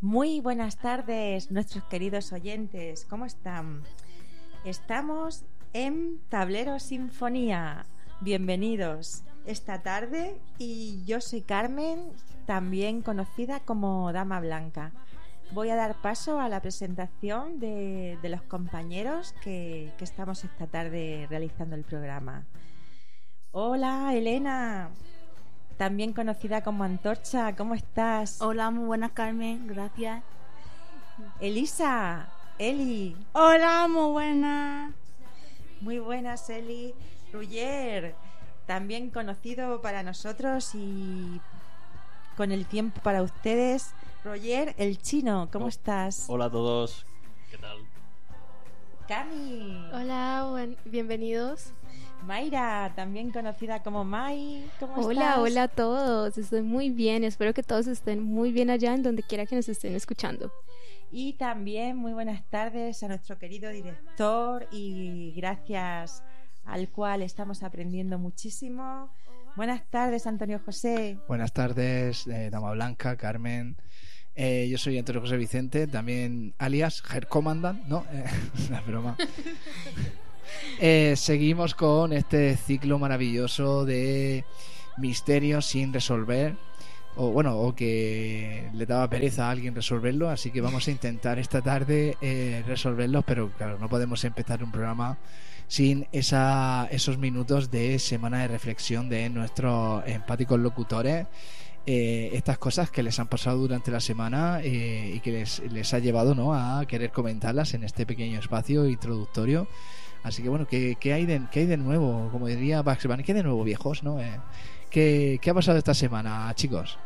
Muy buenas tardes, nuestros queridos oyentes. ¿Cómo están? Estamos en Tablero Sinfonía. Bienvenidos esta tarde y yo soy Carmen, también conocida como Dama Blanca. Voy a dar paso a la presentación de los compañeros que estamos esta tarde realizando el programa. Hola, Elena, también conocida como Antorcha, ¿cómo estás? Hola, muy buenas, Carmen, gracias. Elisa, Eli. Hola, muy buenas. Muy buenas, Eli. Roger, también conocido para nosotros y con el tiempo para ustedes. Roger, el chino, ¿cómo estás? Hola a todos, ¿qué tal? Cami. Hola, bienvenidos. Mayra, también conocida como Mai, ¿cómo estás? Hola a todos, estoy muy bien, espero que todos estén muy bien allá en donde quiera que nos estén escuchando. Y también muy buenas tardes a nuestro querido director y gracias al cual estamos aprendiendo muchísimo. Buenas tardes, Antonio José. Buenas tardes, Dama Blanca, Carmen. Yo soy Antonio José Vicente, también alias Herr Commandant, ¿no? Una broma. Seguimos con este ciclo maravilloso de misterios sin resolver, o que le daba pereza a alguien resolverlo, así que vamos a intentar esta tarde resolverlos, pero claro, no podemos empezar un programa sin esos minutos de semana de reflexión de nuestros empáticos locutores. Estas cosas que les han pasado durante la semana y que les ha llevado, ¿no?, a querer comentarlas en este pequeño espacio introductorio. Así que bueno, ¿qué hay de nuevo? Como diría Bugs Bunny, ¿qué hay de nuevo, viejos? ¿No? ¿Qué ha pasado esta semana, chicos?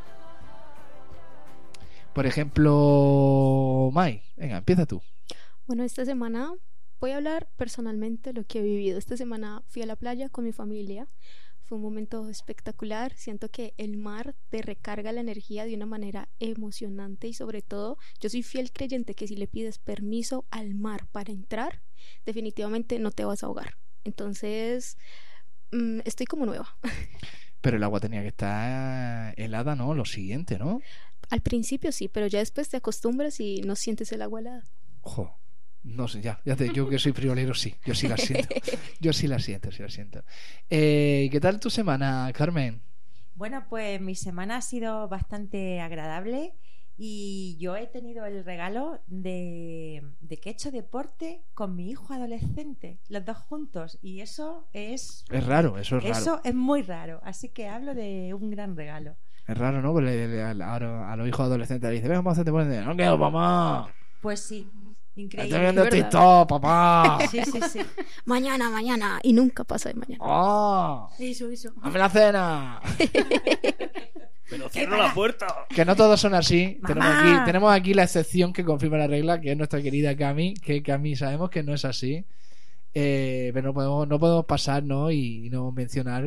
Por ejemplo, Mai, venga, empieza tú. Bueno, esta semana voy a hablar personalmente de lo que he vivido. Esta semana fui a la playa con mi familia. Fue un momento espectacular. Siento que el mar te recarga la energía de una manera emocionante y sobre todo, yo soy fiel creyente que si le pides permiso al mar para entrar, definitivamente no te vas a ahogar. Entonces, estoy como nueva. Pero el agua tenía que estar helada, ¿no? Lo siguiente, ¿no? Al principio sí, pero ya después te acostumbras y no sientes el agua helada. Ojo. No sé, yo que soy friolero, sí, yo sí la siento. Yo sí la siento. ¿Qué tal tu semana, Carmen? Bueno, pues mi semana ha sido bastante agradable y yo he tenido el regalo de que he hecho deporte con mi hijo adolescente, los dos juntos, y eso es... Es raro, eso es raro. Eso es muy raro, así que hablo de un gran regalo. Es raro, ¿no? Porque a los hijos adolescentes le dice, venga, vamos a hacer deporte. No quiero, mamá. Pues sí. Increíble. Estoy viendo TikTok, papá. Sí. Mañana. Y nunca pasa de mañana. ¡Oh! Eso. ¡Dame la cena! Pero cierra la puerta. Que no todos son así. Mamá. Tenemos aquí la excepción que confirma la regla, que es nuestra querida Cami. Que Cami sabemos que no es así. Pero no podemos pasar, ¿no? Y no mencionar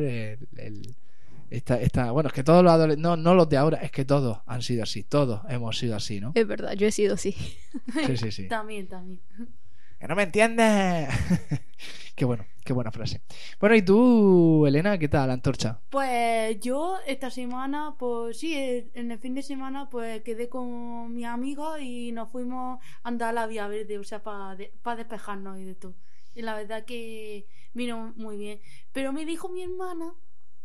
bueno, es que todos los adolescentes, no los de ahora, es que todos han sido así, todos hemos sido así, ¿no? Es verdad, yo he sido así. Sí. También. ¡Que no me entiendes! Qué buena frase. Bueno, ¿y tú, Elena, qué tal, Antorcha? Pues yo esta semana, pues sí, en el fin de semana, pues quedé con mi amiga y nos fuimos a andar a la Vía Verde, o sea, para despejarnos y de todo. Y la verdad que vino muy bien. Pero me dijo mi hermana,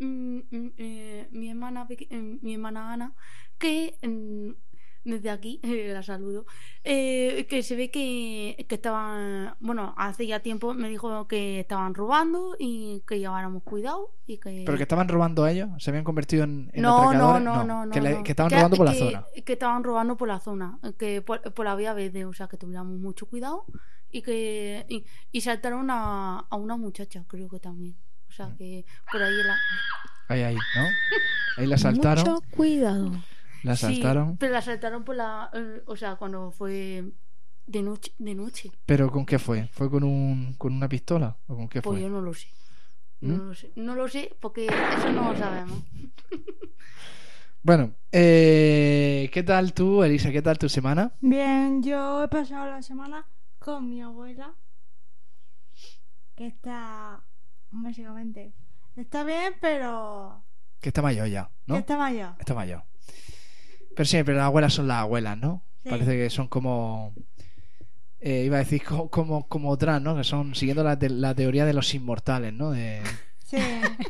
mi hermana Ana, que desde aquí la saludo, que se ve que estaban, bueno, hace ya tiempo me dijo que estaban robando y que lleváramos cuidado y que... ¿Pero que estaban robando a ellos? ¿Se habían convertido en no, atracadores? Que estaban robando por la zona. Que estaban robando por la zona, que por la Vía Verde, o sea, que tuviéramos mucho cuidado y que y saltaron a una muchacha, creo que también. O sea, que por ahí Ahí, ¿no? Ahí la saltaron. Mucho cuidado. La saltaron. Sí, pero la saltaron por o sea, cuando fue de noche. ¿Pero con qué fue? ¿Fue con una pistola? ¿O con qué fue? Pues yo no lo sé. No lo sé porque eso no lo sabemos. Bueno, ¿qué tal tú, Elisa? ¿Qué tal tu semana? Bien, yo he pasado la semana con mi abuela, que está, básicamente, está bien, pero... Que está mayor ya, ¿no? Que está mayor. Está mayor. Pero siempre las abuelas son las abuelas, ¿no? Sí. Parece que son como... iba a decir como otras, ¿no? Que son siguiendo la teoría de los inmortales, ¿no? Sí.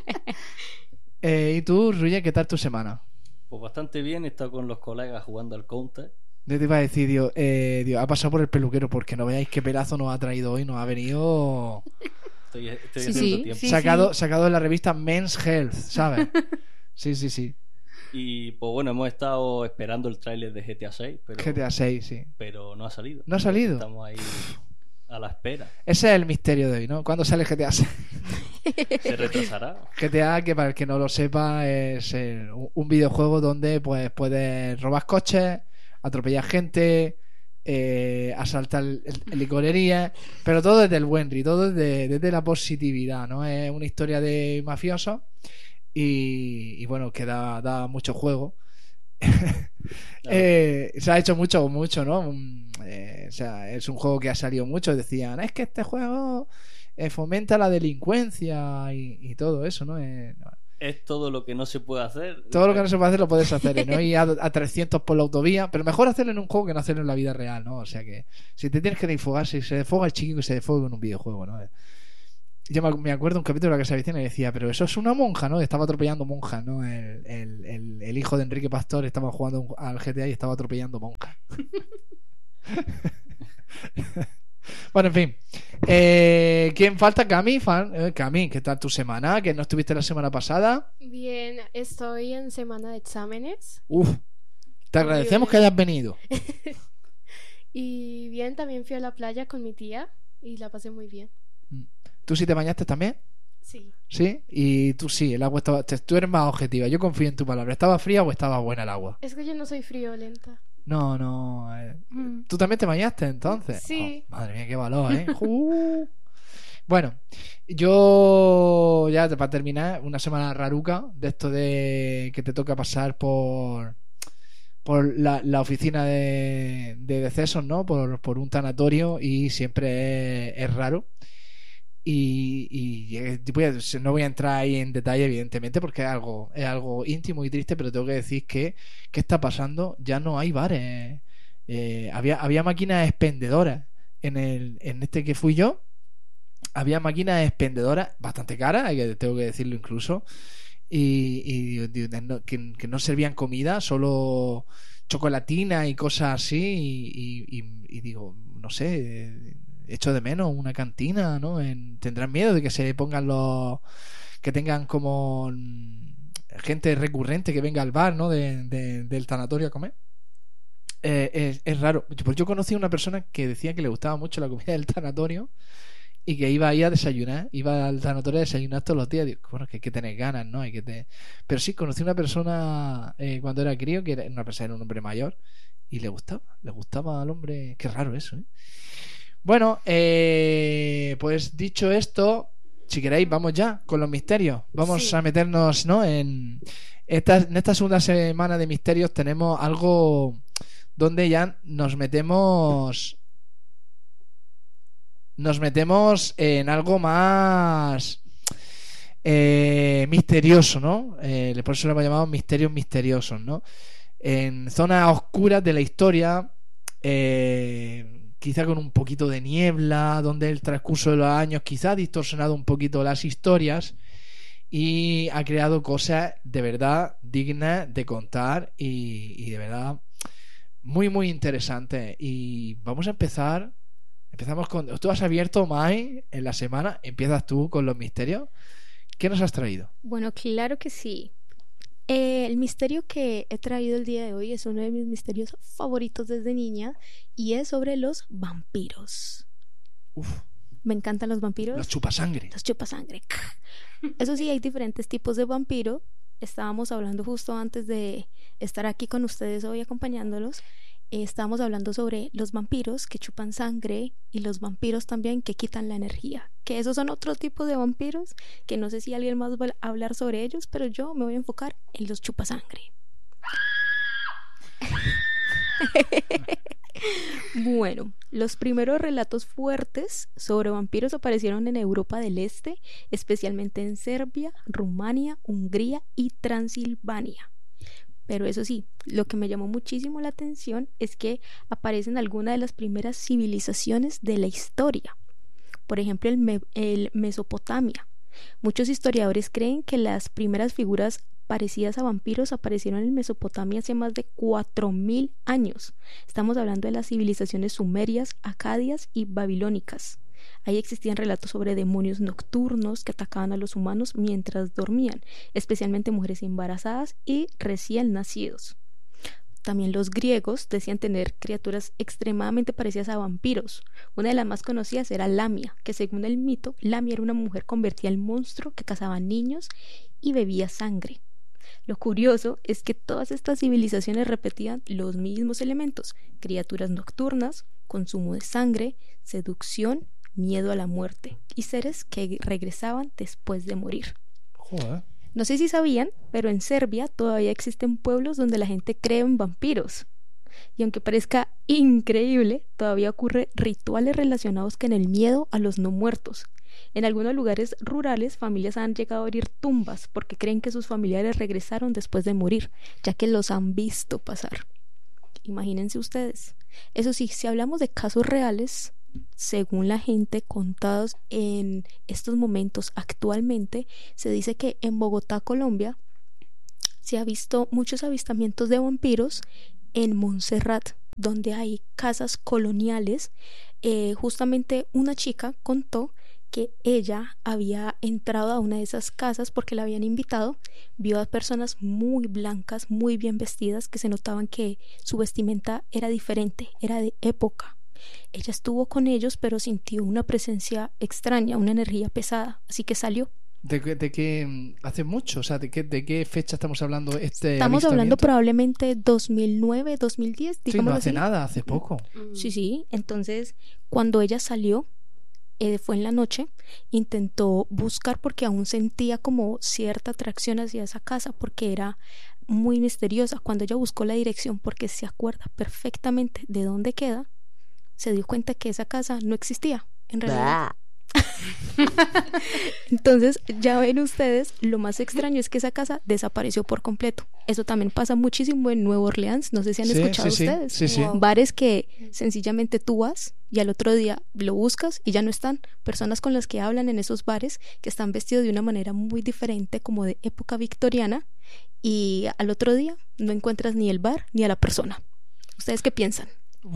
¿Y tú, Ruye, qué tal tu semana? Pues bastante bien, he estado con los colegas jugando al Counter. Yo te iba a decir, Dios, ha pasado por el peluquero porque no veáis qué pelazo nos ha traído hoy. Nos ha venido Estoy Sí, haciendo sí. tiempo. Sí. sacado de la revista Men's Health, ¿sabes? Sí. Y pues bueno, hemos estado esperando el tráiler de GTA 6, pero, GTA 6, sí. pero no ha salido. ¿No ha salido? Estamos ahí a la espera. Ese es el misterio de hoy, ¿no? ¿Cuándo sale GTA 6? ¿Se retrasará? GTA, que para el que no lo sepa, es un videojuego donde pues puedes robar coches, atropellar gente, asaltar licorerías, pero todo desde el buen ri, todo desde la positividad, ¿no? Es una historia de mafiosos y bueno, que da mucho juego. Se ha hecho mucho, ¿no? O sea, es un juego que ha salido mucho. Decían, es que este juego fomenta la delincuencia y todo eso, ¿no? Es todo lo que no se puede hacer. Todo lo que no se puede hacer lo puedes hacer, ¿no? Y a 300 por la autovía, pero mejor hacerlo en un juego que no hacerlo en la vida real, ¿no? O sea que si te tienes que desfogar, si se desfoga el chico, que se desfogue en un videojuego, ¿no? Yo me acuerdo un capítulo de La Casa de Vicena y decía, pero eso es una monja, ¿no? Estaba atropellando monjas, ¿no? El hijo de Enrique Pastor estaba jugando al GTA y estaba atropellando monjas. Bueno, en fin. ¿Quién falta? Cami, Cami, ¿qué tal tu semana? ¿Que no estuviste la semana pasada? Bien, estoy en semana de exámenes. Uf, te agradecemos que hayas venido. Y bien, también fui a la playa con mi tía y la pasé muy bien. ¿Tú sí te bañaste también? Sí. ¿Sí? Y tú sí, el agua estaba... Tú eres más objetiva, yo confío en tu palabra. ¿Estaba fría o estaba buena el agua? Es que yo no soy friolenta. No. ¿Tú también te bañaste entonces? Sí. Oh, madre mía, qué valor, ¿eh? Bueno, yo ya para terminar, una semana raruca de esto de que te toca pasar por la oficina de decesos, ¿no? Por un tanatorio y siempre es raro. Y no voy a entrar ahí en detalle, evidentemente, porque es algo íntimo y triste, pero tengo que decir que ¿qué está pasando? Ya no hay bares. Había máquinas expendedoras en este que fui yo. Había máquinas expendedoras bastante caras, tengo que decirlo incluso, que no servían comida, solo chocolatina y cosas así. Y digo, no sé, echo de menos una cantina, ¿no? Tendrán miedo de que se pongan que tengan como gente recurrente que venga al bar, ¿no? Del tanatorio a comer. Es raro. Pues yo conocí a una persona que decía que le gustaba mucho la comida del tanatorio y que iba ahí a desayunar, iba al tanatorio a desayunar todos los días. Digo, bueno, que hay que tener ganas, ¿no? Pero sí, conocí a una persona cuando era crío, que era un hombre mayor, y le gustaba al hombre. Qué raro eso, ¿eh? Bueno, pues dicho esto, si queréis, vamos ya con los misterios. Vamos a meternos, ¿no? En esta segunda semana de misterios tenemos algo donde ya nos metemos en algo más misterioso, ¿no? Por eso lo hemos llamado misterios misteriosos, ¿no? En zonas oscuras de la historia, quizá con un poquito de niebla, donde el transcurso de los años quizá ha distorsionado un poquito las historias y ha creado cosas de verdad dignas de contar y de verdad muy muy interesantes. Y vamos a empezamos con... Tú has abierto, Mai, en la semana. Empiezas tú con los misterios. ¿Qué nos has traído? Bueno, claro que sí. El misterio que he traído el día de hoy es uno de mis misterios favoritos desde niña y es sobre los vampiros. Uf, Me encantan los vampiros. los chupasangre. Los chupasangre. Eso sí, hay diferentes tipos de vampiro. Estábamos hablando justo antes de estar aquí con ustedes hoy acompañándolos. Estábamos hablando sobre los vampiros que chupan sangre y los vampiros también que quitan la energía. Que esos son otro tipo de vampiros que no sé si alguien más va a hablar sobre ellos, pero yo me voy a enfocar en los chupasangre. Bueno, los primeros relatos fuertes sobre vampiros aparecieron en Europa del Este, especialmente en Serbia, Rumania, Hungría y Transilvania. Pero eso sí, lo que me llamó muchísimo la atención es que aparecen algunas de las primeras civilizaciones de la historia. Por ejemplo, el Mesopotamia. Muchos historiadores creen que las primeras figuras parecidas a vampiros aparecieron en Mesopotamia hace más de 4000 años. Estamos hablando de las civilizaciones sumerias, acadias y babilónicas. Ahí existían relatos sobre demonios nocturnos que atacaban a los humanos mientras dormían, especialmente mujeres embarazadas y recién nacidos. También los griegos decían tener criaturas extremadamente parecidas a vampiros. Una de las más conocidas era Lamia, que según el mito, Lamia era una mujer convertida en monstruo que cazaba niños y bebía sangre. Lo curioso es que todas estas civilizaciones repetían los mismos elementos: criaturas nocturnas, consumo de sangre, seducción, miedo a la muerte y seres que regresaban después de morir. Joder. No sé si sabían, pero en Serbia todavía existen pueblos donde la gente cree en vampiros. Y aunque parezca increíble, todavía ocurre rituales relacionados con el miedo a los no muertos. En algunos lugares rurales, familias han llegado a abrir tumbas porque creen que sus familiares regresaron después de morir, ya que los han visto pasar. Imagínense ustedes. Eso sí, si hablamos de casos reales, según la gente contados en estos momentos actualmente, se dice que en Bogotá, Colombia, se ha visto muchos avistamientos de vampiros en Montserrat, donde hay casas coloniales. Justamente una chica contó que ella había entrado a una de esas casas porque la habían invitado, vio a personas muy blancas, muy bien vestidas, que se notaban que su vestimenta era diferente, era de época. Ella estuvo con ellos, pero sintió una presencia extraña, una energía pesada, así que salió. ¿De qué hace mucho? O sea, ¿de qué fecha estamos hablando? Estamos hablando probablemente 2009, 2010, sí, digamos no hace así. nada, hace poco. Sí, entonces cuando ella salió, fue en la noche, intentó buscar porque aún sentía como cierta atracción hacia esa casa porque era muy misteriosa. Cuando ella buscó la dirección porque se acuerda perfectamente de dónde queda, se dio cuenta que esa casa no existía en realidad. Entonces ya ven ustedes, lo más extraño es que esa casa desapareció por completo. Eso también pasa muchísimo en Nueva Orleans. No sé si han escuchado ustedes. Sí. Bares que sencillamente tú vas y al otro día lo buscas y ya no están. Personas con las que hablan en esos bares que están vestidos de una manera muy diferente, como de época victoriana, y al otro día no encuentras ni el bar ni a la persona. ¿Ustedes qué piensan?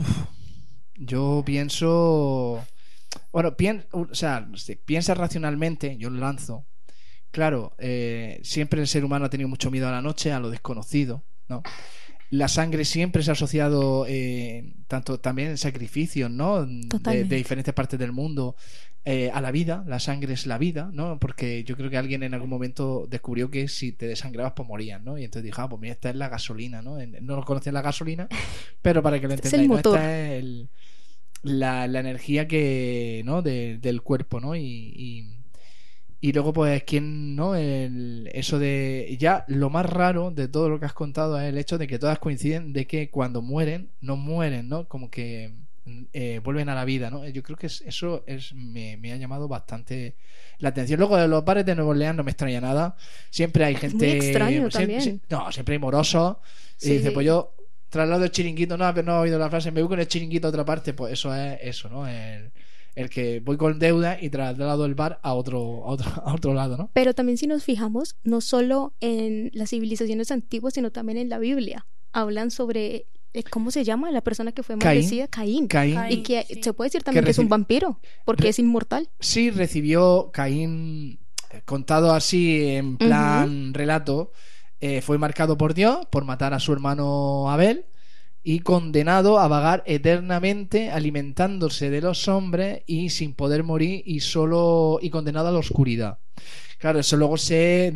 Yo pienso... Bueno, piensa racionalmente, yo lo lanzo. Claro, siempre el ser humano ha tenido mucho miedo a la noche, a lo desconocido, ¿no? La sangre siempre se ha asociado tanto también en sacrificios, ¿no? De diferentes partes del mundo, a la vida. La sangre es la vida, ¿no? Porque yo creo que alguien en algún momento descubrió que si te desangrabas pues morías, ¿no? Y entonces dijo, pues mira, esta es la gasolina, ¿no? No lo conocían la gasolina, pero para que lo entendáis, ¿no? Esta es la energía que, ¿no? del cuerpo, ¿no? Y luego pues quién, ¿no? Eso de ya lo más raro de todo lo que has contado es el hecho de que todas coinciden de que cuando mueren no mueren, ¿no? Como que vuelven a la vida, ¿no? Yo creo que eso me ha llamado bastante la atención. Luego de los bares de Nueva Orleans no me extraña nada. Siempre hay gente muy extraño también. Siempre hay morosos. Y dice, pues yo traslado el chiringuito, no he oído la frase, me voy con el chiringuito a otra parte, pues eso es eso, ¿no? El que voy con deuda y traslado el bar a otro lado, ¿no? Pero también si nos fijamos, no solo en las civilizaciones antiguas, sino también en la Biblia. Hablan sobre, ¿cómo se llama? La persona que fue maldecida, Caín. Y que se puede decir también que es un vampiro, porque es inmortal. Sí, recibió Caín, contado así en plan relato, fue marcado por Dios por matar a su hermano Abel y condenado a vagar eternamente alimentándose de los hombres y sin poder morir y condenado a la oscuridad. Claro, eso luego se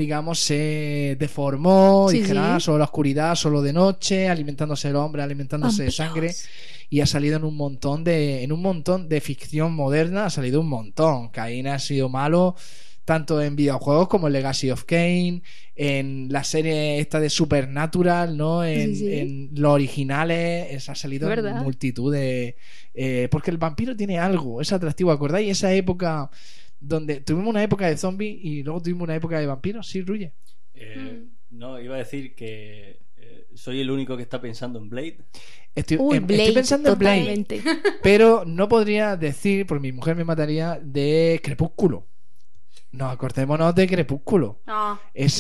deformó, solo la oscuridad, solo de noche, alimentándose del hombre, alimentándose de sangre, y ha salido en un montón de ficción moderna, ha salido un montón. Caín ha sido malo tanto en videojuegos como en Legacy of Kain, en la serie esta de Supernatural, ¿no? En los originales ha salido en multitud de... porque el vampiro tiene algo, es atractivo. ¿Acordáis esa época donde tuvimos una época de zombies y luego tuvimos una época de vampiros? Sí, Ruye. No, iba a decir que ¿Soy el único que está pensando en Blade? Estoy Blade, pensando en Blade, totalmente. pero no podría decir, porque mi mujer me mataría, de Crepúsculo. No, acordémonos de Crepúsculo. Ah,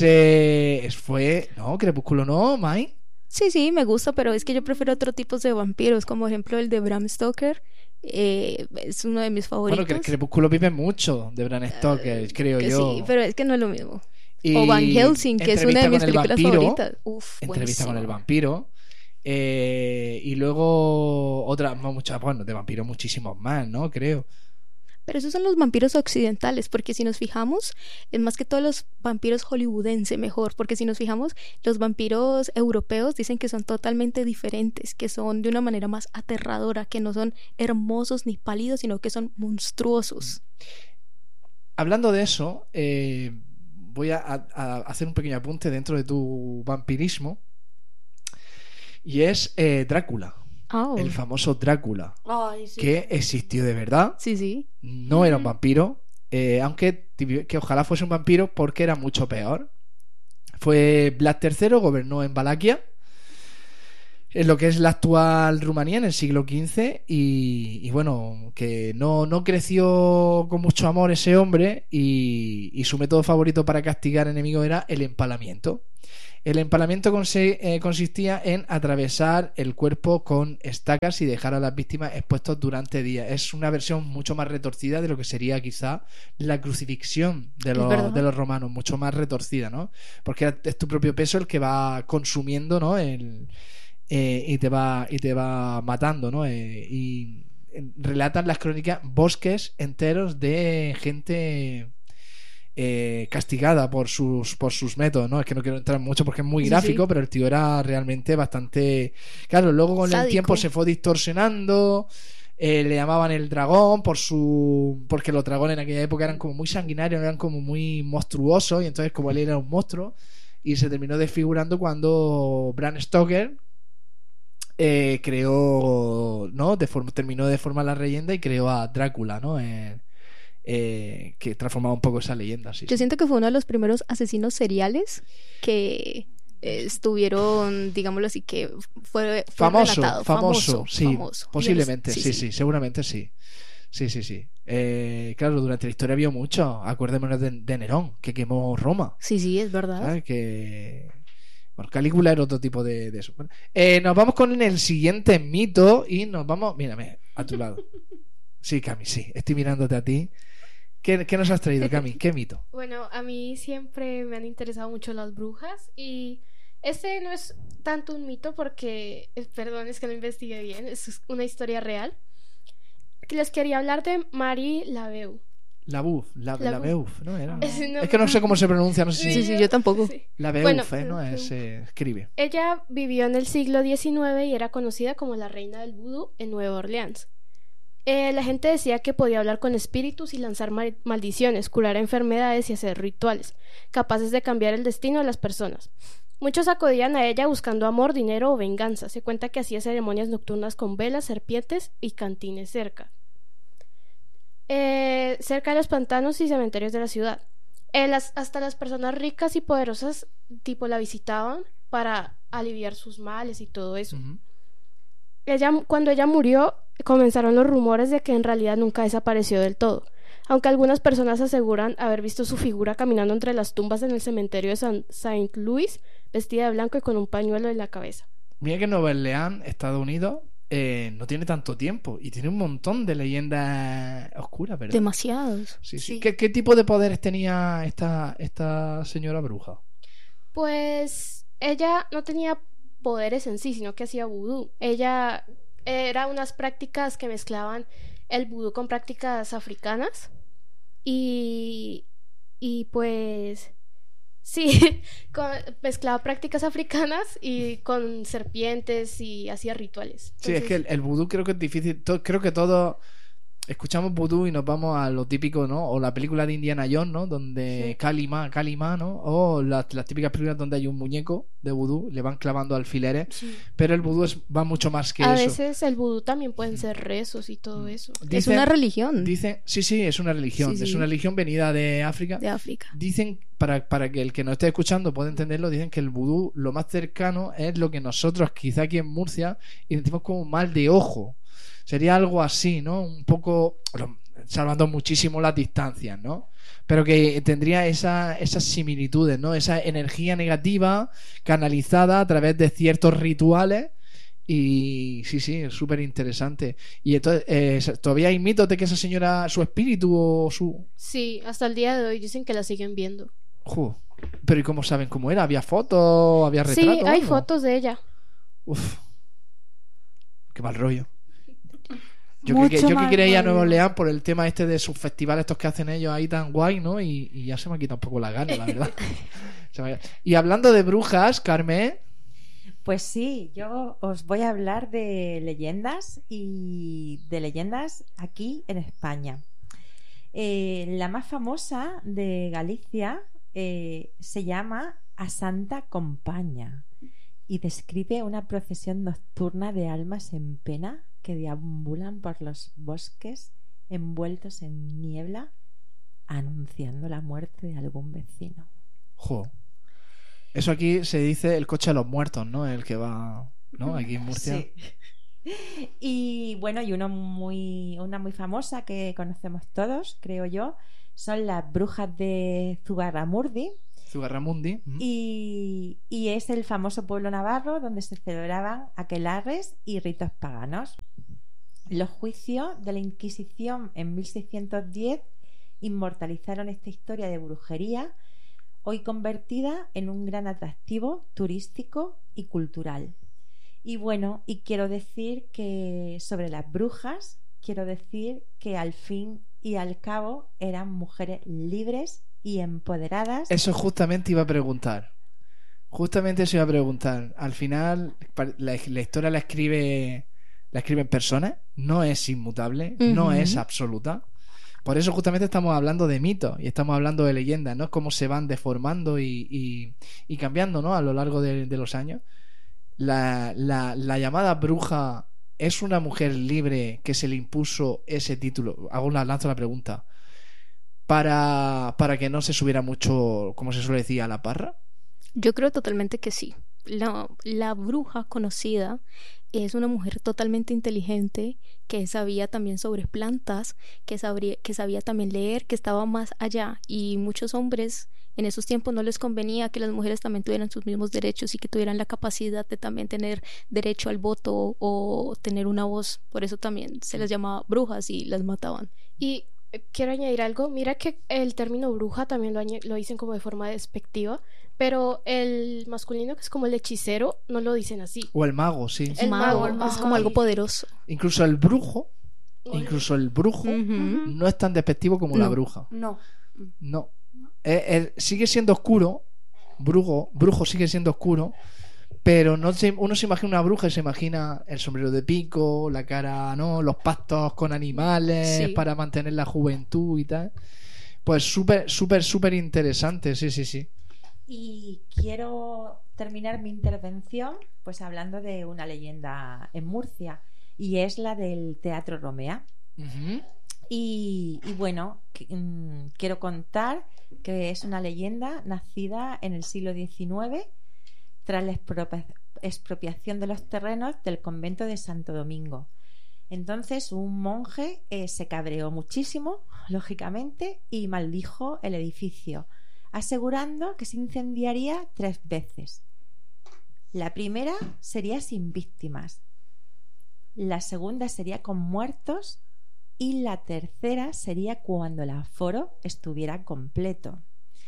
Fue... No, Crepúsculo no, Mai. Sí, me gusta, pero es que yo prefiero otro tipo de vampiros, como por ejemplo el de Bram Stoker. Es uno de mis favoritos. Bueno, Crepúsculo vive mucho de Bram Stoker, creo Que yo. sí, pero es que no es lo mismo. Y O Van Helsing, que es una de mis Entrevista con el películas vampiro. favoritas. Uf, Entrevista con el buenísimo. vampiro. Y luego otras, muchas, bueno, de vampiros muchísimos más, ¿no? Creo. Pero esos son los vampiros occidentales, porque si nos fijamos, es más que todos los vampiros hollywoodense mejor, porque si nos fijamos, los vampiros europeos dicen que son totalmente diferentes, que son de una manera más aterradora, que no son hermosos ni pálidos, sino que son monstruosos. Hablando de eso, voy a hacer un pequeño apunte dentro de tu vampirismo. Y es Drácula, Oh. el famoso Drácula, ay, sí. que existió de verdad. Sí. No era un vampiro, aunque que ojalá fuese un vampiro porque era mucho peor. Fue Vlad III, gobernó en Valaquia, en lo que es la actual Rumanía, en el siglo XV, y bueno, que no creció con mucho amor ese hombre, y su método favorito para castigar enemigos era el empalamiento. El empalamiento consistía en atravesar el cuerpo con estacas y dejar a las víctimas expuestos durante días. Es una versión mucho más retorcida de lo que sería quizá la crucifixión de los romanos, mucho más retorcida, ¿no? Porque es tu propio peso el que va consumiendo, ¿no? Y te va matando, ¿no? Y relatan las crónicas bosques enteros de gente castigada por sus métodos, ¿no? Es que no quiero entrar mucho porque es muy gráfico, sí. pero el tío era realmente bastante... Claro, luego con el Sádico. tiempo se fue distorsionando, le llamaban el dragón porque los dragones en aquella época eran como muy sanguinarios, eran como muy monstruosos, y entonces como él era un monstruo, y se terminó desfigurando cuando Bram Stoker creó, ¿no? Terminó de formar la leyenda y creó a Drácula, ¿no? Que transformaba un poco esa leyenda. Sí, Yo siento que fue uno de los primeros asesinos seriales que estuvieron, digámoslo así, que fue relatado. famoso, sí, famoso. posiblemente, Sí. sí, seguramente sí. Sí. Claro, durante la historia había mucho. Acordémonos de Nerón, que quemó Roma. Sí, es verdad. ¿Sabes? Bueno, Calígula era otro tipo de eso. Bueno, nos vamos con el siguiente mito y nos vamos... Mírame, a tu lado. Sí, Cami, sí, estoy mirándote a ti. ¿Qué nos has traído, Cami? ¿Qué mito? Bueno, a mí siempre me han interesado mucho las brujas y este no es tanto un mito porque, perdón, es que no investigué bien, es una historia real. Les quería hablar de Marie Laveau. Labeuf, ¿no era? No. Es que no sé cómo se pronuncia, no sé si... Sí, yo tampoco. Sí. Labeuf, Bueno, ¿no? Escribe. Ella vivió en el siglo XIX y era conocida como la reina del vudú en Nueva Orleans. La gente decía que podía hablar con espíritus y lanzar maldiciones, curar enfermedades y hacer rituales, capaces de cambiar el destino de las personas. Muchos acudían a ella buscando amor, dinero o venganza. Se cuenta que hacía ceremonias nocturnas con velas, serpientes y cantines cerca de los pantanos y cementerios de la ciudad. Hasta las personas ricas y poderosas tipo la visitaban para aliviar sus males y todo eso. Uh-huh. Cuando ella murió, comenzaron los rumores de que en realidad nunca desapareció del todo, aunque algunas personas aseguran haber visto su figura caminando entre las tumbas en el cementerio de Saint Louis, vestida de blanco y con un pañuelo en la cabeza. Mira que Nueva Orleans, Estados Unidos, no tiene tanto tiempo y tiene un montón de leyendas oscuras, ¿verdad? Demasiados. Sí. ¿Qué tipo de poderes tenía esta señora bruja? Pues ella no tenía poderes en sí, sino que hacía vudú. Ella era unas prácticas que mezclaban el vudú con prácticas africanas y pues sí, mezclaba prácticas africanas y con serpientes y hacía rituales. Sí, Entonces, es que el vudú creo que es difícil. Creo que todos escuchamos vudú y nos vamos a lo típico, ¿no? O la película de Indiana Jones, ¿no? Donde Sí. Kalima, ¿no? O las típicas películas donde hay un muñeco de vudú, le van clavando alfileres. Sí. Pero el vudú va mucho más que A eso. veces el vudú también pueden ser rezos y todo eso. Es Dicen- una religión Dicen, sí, es una religión. Sí, Es sí. una religión venida de África. de África. Dicen, para que el que nos esté escuchando pueda entenderlo, dicen que el vudú lo más cercano es lo que nosotros, quizá aquí en Murcia, identificamos como mal de ojo. Sería algo así, ¿no? Un poco, salvando muchísimo las distancias, ¿no? Pero que tendría esas similitudes, ¿no? Esa energía negativa canalizada a través de ciertos rituales. Y sí, es súper interesante. Y entonces, ¿todavía hay mitos de que esa señora, su espíritu o su... Sí, hasta el día de hoy dicen que la siguen viendo. Pero ¿y cómo saben cómo era? ¿Había fotos? ¿Había retratos? Sí, hay algo? fotos de ella. Uf, qué mal rollo. Yo Mucho que mal quería ir a rollo. Nueva Orleans por el tema este de sus festivales estos que hacen ellos ahí tan guay, ¿no? Y ya se me ha quitado un poco la gana, la verdad. Y hablando de brujas, Carmen, Pues sí, yo os voy a hablar de leyendas y de leyendas aquí en España. La más famosa de Galicia se llama A Santa Compaña y describe una procesión nocturna de almas en pena que deambulan por los bosques envueltos en niebla anunciando la muerte de algún vecino. eso aquí se dice el coche de los muertos, ¿no? El que va, ¿no? Aquí en Murcia. Sí. Y bueno, y una muy famosa que conocemos todos, creo yo, son las brujas de Zugarramurdi. Zugarramundi. Y es el famoso pueblo navarro donde se celebraban aquelarres y ritos paganos. Los juicios de la Inquisición en 1610 inmortalizaron esta historia de brujería, hoy convertida en un gran atractivo turístico y cultural. Y bueno, y quiero decir que sobre las brujas, quiero decir que al fin y al cabo eran mujeres libres y empoderadas. Eso justamente iba a preguntar. Justamente eso iba a preguntar. Al final, la historia la escriben personas, no es inmutable, no es absoluta. Por eso justamente estamos hablando de mitos y estamos hablando de leyendas, ¿no? Cómo se van deformando y cambiando, ¿no? A lo largo de los años. La llamada bruja es una mujer libre que se le impuso ese título. Lanzo la pregunta. Para que no se subiera mucho, como se suele decir, a la parra. Yo creo totalmente que sí. La bruja conocida es una mujer totalmente inteligente que sabía también sobre plantas, que sabía también leer, que estaba más allá, y muchos hombres en esos tiempos no les convenía que las mujeres también tuvieran sus mismos derechos y que tuvieran la capacidad de también tener derecho al voto o tener una voz. Por eso también se les llamaba brujas y las mataban. Y quiero añadir algo. Mira que el término bruja también lo dicen como de forma despectiva, pero el masculino, que es como el hechicero, no lo dicen así. O el mago, sí. El mago, es ajá. como algo poderoso. Incluso el brujo Ujú. no es tan despectivo como la No. bruja. No. No. Sigue siendo oscuro. Brujo sigue siendo oscuro. Pero uno se imagina una bruja y se imagina el sombrero de pico, la cara, ¿no? Los pactos con animales Sí. para mantener la juventud y tal. Pues súper interesante, sí. Y quiero terminar mi intervención pues hablando de una leyenda en Murcia, y es la del Teatro Romea. Ujú. Y bueno, quiero contar que es una leyenda nacida en el siglo XIX tras la expropiación de los terrenos del convento de Santo Domingo. Entonces un monje se cabreó muchísimo, lógicamente, y maldijo el edificio, asegurando que se incendiaría 3 veces. La primera sería sin víctimas, la segunda sería con muertos y la tercera sería cuando el aforo estuviera completo.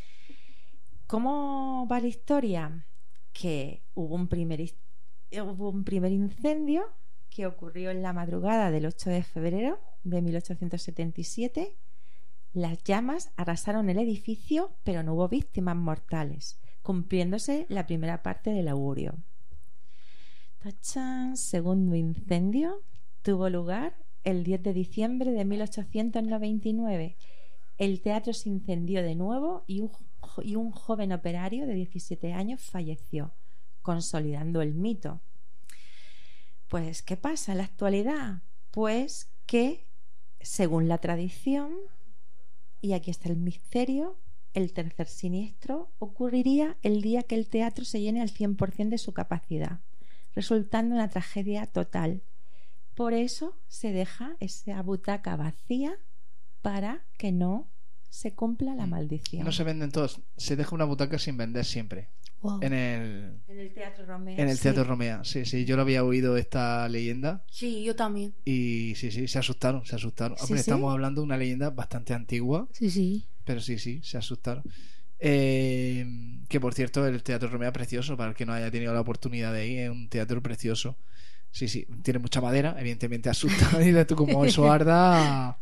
¿Cómo va la historia? Que hubo un primer incendio que ocurrió en la madrugada del 8 de febrero de 1877. Las llamas arrasaron el edificio, pero no hubo víctimas mortales, cumpliéndose la primera parte del augurio. ¡Tachán! Segundo incendio tuvo lugar el 10 de diciembre de 1899. El teatro se incendió de nuevo y un joven operario de 17 años falleció, consolidando el mito. Pues, ¿qué pasa en la actualidad? Pues que, según la tradición, y aquí está el misterio, el tercer siniestro ocurriría el día que el teatro se llene al 100% de su capacidad, resultando una tragedia total. Por eso se deja esa butaca vacía para que no se cumpla la maldición. No se venden todos, se deja una butaca sin vender siempre. Wow. En el Teatro Romea. En el Teatro Romea, sí, yo lo había oído esta leyenda Sí, yo también. y sí, se asustaron. Sí, Hombre, sí. estamos hablando de una leyenda bastante antigua, Sí. pero sí, se asustaron. Que por cierto, el Teatro Romea precioso, para el que no haya tenido la oportunidad de ir, es un teatro precioso. Sí, tiene mucha madera, evidentemente asusta, y tú como eso arda.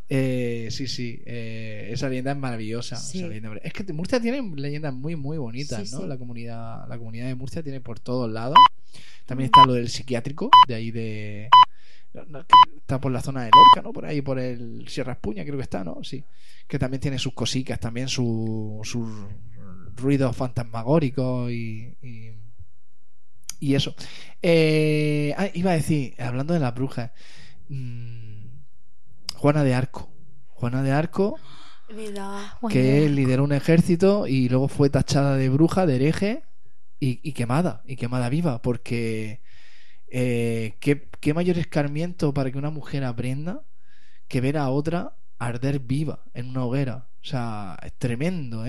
Esa leyenda es maravillosa. Sí. Esa leyenda. Es que Murcia tiene leyendas muy muy bonitas, Sí, ¿no? sí. La comunidad de Murcia tiene por todos lados. También está lo del psiquiátrico, de ahí de... no, que está por la zona de Lorca, ¿no? Por ahí, por el Sierra Espuña, creo que está, ¿no? Sí. Que también tiene sus cositas, también sus ruidos fantasmagóricos y eso. Iba a decir, hablando de las brujas, Juana de Arco, ¿Verdad? que lideró un ejército y luego fue tachada de bruja, de hereje y quemada viva, porque qué mayor escarmiento para que una mujer aprenda que ver a otra arder viva en una hoguera. O sea, es tremendo,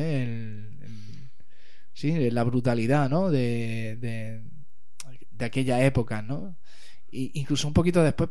sí, la brutalidad, ¿no? de aquella época, ¿no? Y incluso un poquito después